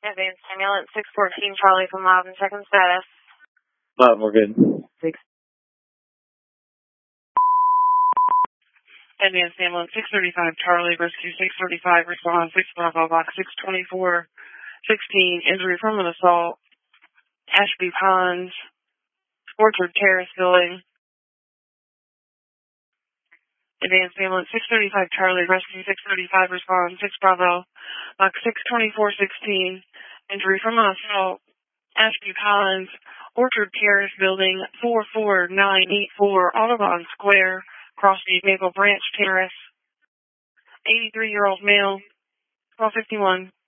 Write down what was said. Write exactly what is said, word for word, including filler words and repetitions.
Advanced ambulance six fourteen Charlie from Loud and second status. Loud, we're good. Six. Advanced ambulance six thirty-five Charlie, rescue six thirty-five, respond six Bravo, box six twenty-four sixteen, injury from an assault, Ashby Ponds, Orchard Terrace building. Advanced ambulance six thirty-five Charlie, rescue six thirty-five, respond six Bravo, box six twenty-four sixteen, injury from an assault, Ashby Ponds, Orchard Terrace building, four four nine eight four, Audubon Square, Crossview Maple Branch Terrace, eighty-three-year-old male, twelve fifty-one.